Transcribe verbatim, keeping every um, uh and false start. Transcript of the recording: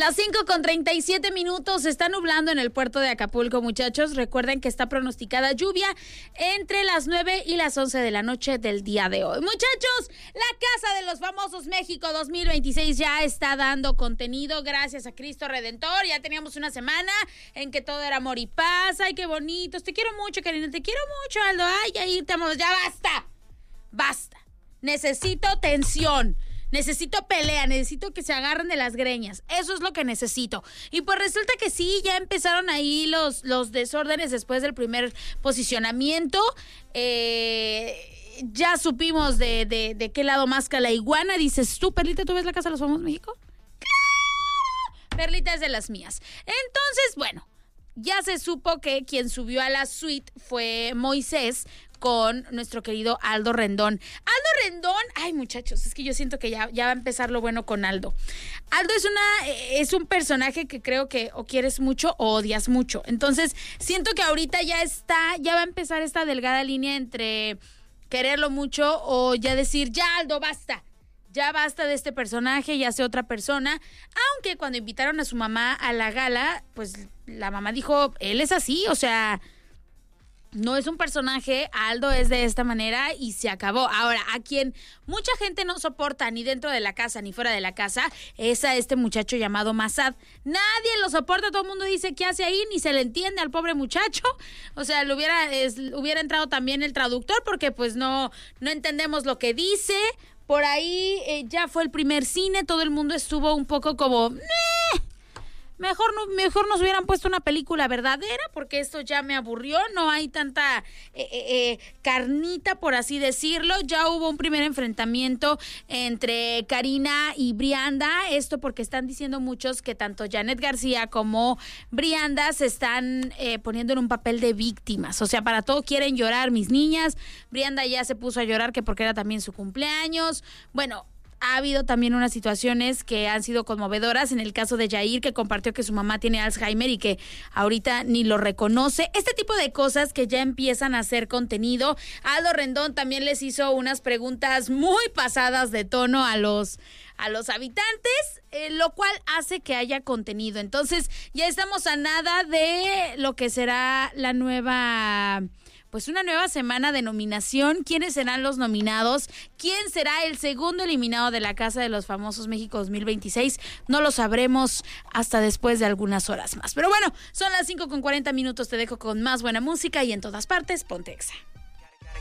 Las cinco con treinta y siete minutos, se está nublando en el puerto de Acapulco, muchachos. Recuerden que está pronosticada lluvia entre las nueve y las once de la noche del día de hoy. Muchachos, la Casa de los Famosos México dos mil veintiséis ya está dando contenido gracias a Cristo Redentor. Ya teníamos una semana en que todo era amor y paz. Ay, qué bonitos. Te quiero mucho, Karina. Te quiero mucho, Aldo. Ay, ahí te amo. Ya basta. Basta. Necesito tensión. Necesito pelea, necesito que se agarren de las greñas. Eso es lo que necesito. Y pues resulta que sí, ya empezaron ahí los, los desórdenes después del primer posicionamiento. Eh, ya supimos de, de, de qué lado masca la iguana. Dices tú, Perlita, ¿tú ves la Casa de los Famosos México? ¡Claro! Perlita es de las mías. Entonces, bueno, ya se supo que quien subió a la suite fue Moisés, con nuestro querido Aldo Rendón. Aldo Rendón, ay muchachos, es que yo siento que ya, ya va a empezar lo bueno con Aldo. Aldo es una, es un personaje que creo que o quieres mucho o odias mucho. Entonces, siento que ahorita ya está, ya va a empezar esta delgada línea entre quererlo mucho o ya decir, ya Aldo, basta. Ya basta de este personaje, ya sea otra persona. Aunque cuando invitaron a su mamá a la gala, pues la mamá dijo, él es así, o sea, no es un personaje, Aldo es de esta manera y se acabó. Ahora, a quien mucha gente no soporta ni dentro de la casa ni fuera de la casa es a este muchacho llamado Massad. Nadie lo soporta, todo el mundo dice qué hace ahí, ni se le entiende al pobre muchacho. O sea, le hubiera, es, hubiera entrado también el traductor porque pues no, no entendemos lo que dice. Por ahí eh, ya fue el primer cine, todo el mundo estuvo un poco como... ¡Meh! Mejor, no, mejor nos hubieran puesto una película verdadera porque esto ya me aburrió, no hay tanta eh, eh, carnita, por así decirlo. Ya hubo un primer enfrentamiento entre Karina y Brianda, esto porque están diciendo muchos que tanto Janet García como Brianda se están eh, poniendo en un papel de víctimas, o sea, para todo quieren llorar mis niñas. Brianda ya se puso a llorar que porque era también su cumpleaños. Bueno, ha habido también unas situaciones que han sido conmovedoras. En el caso de Yair, que compartió que su mamá tiene Alzheimer y que ahorita ni lo reconoce. Este tipo de cosas que ya empiezan a hacer contenido. Aldo Rendón también les hizo unas preguntas muy pasadas de tono a los, a los habitantes, eh, lo cual hace que haya contenido. Entonces, ya estamos a nada de lo que será la nueva... Pues una nueva semana de nominación. ¿Quiénes serán los nominados? ¿Quién será el segundo eliminado de la Casa de los Famosos México dos mil veintiséis? No lo sabremos hasta después de algunas horas más. Pero bueno, son las cinco con cuarenta minutos. Te dejo con más buena música y en todas partes, ponte Exa.